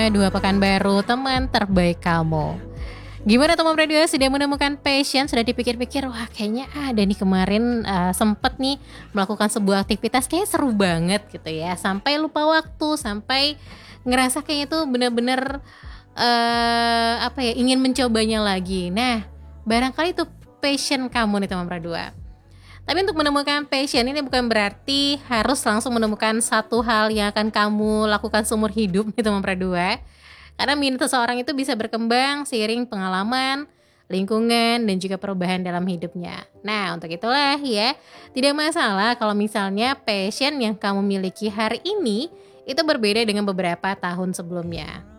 2 pekan baru, teman terbaik kamu. Gimana teman radio, sudah menemukan passion? Sudah dipikir-pikir, wah kayaknya ada nih kemarin sempet nih melakukan sebuah aktivitas kayak seru banget gitu ya. Sampai lupa waktu, sampai ngerasa kayaknya tuh bener-bener ingin mencobanya lagi. Nah, barangkali itu passion kamu nih teman radio. Tapi untuk menemukan passion ini bukan berarti harus langsung menemukan satu hal yang akan kamu lakukan seumur hidup nih teman berdua. Karena minat seseorang itu bisa berkembang seiring pengalaman, lingkungan, dan juga perubahan dalam hidupnya. Nah, untuk itulah ya, tidak masalah kalau misalnya passion yang kamu miliki hari ini itu berbeda dengan beberapa tahun sebelumnya.